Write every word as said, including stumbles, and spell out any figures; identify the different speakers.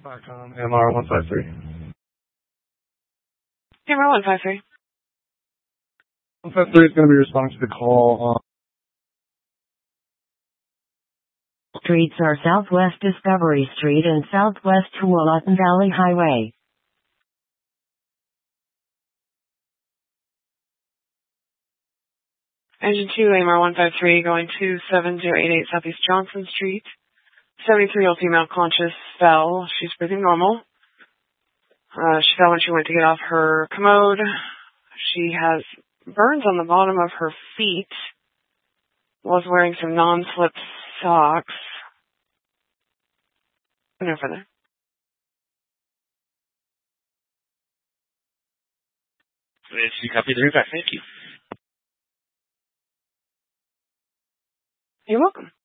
Speaker 1: com, M R one five three.
Speaker 2: M R one five three.
Speaker 1: one five three is going to be responding to the call. Um,
Speaker 3: Streets are Southwest Discovery Street and Southwest Tualatin Valley Highway.
Speaker 2: Engine two, M R one five three, going to seven zero eight eight Southeast Johnson Street. seventy-three-year-old female conscious fell. She's breathing normal. Uh, she fell when she went to get off her commode. She has burns on the bottom of her feet. Was wearing some non-slip socks. No further.
Speaker 4: She copied the reback. Thank you.
Speaker 2: You're welcome.